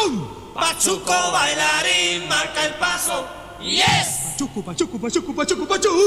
Pachuco bailarín marca el paso. Yes. Pachuco, Pachuco, Pachuco, Pachuco, Pachuco.